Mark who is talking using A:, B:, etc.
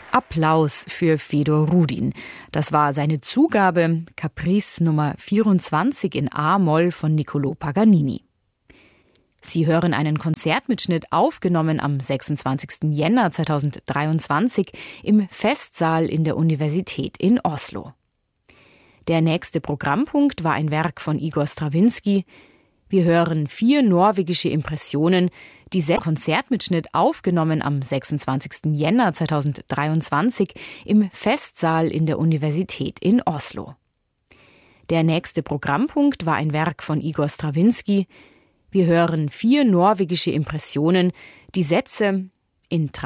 A: Applaus für Fedor Rudin. Das war seine Zugabe, Caprice Nummer 24 in A-Moll von Niccolò Paganini. Sie hören einen Konzertmitschnitt, aufgenommen am 26. Jänner 2023 im Festsaal in der Universität in Oslo. Der nächste Programmpunkt war ein Werk von Igor Strawinski. Wir hören 4 norwegische Impressionen, dieser Konzertmitschnitt, aufgenommen am 26. Jänner 2023 im Festsaal in der Universität in Oslo. Der nächste Programmpunkt war ein Werk von Igor Strawinski. Wir hören 4 norwegische Impressionen, die Sätze in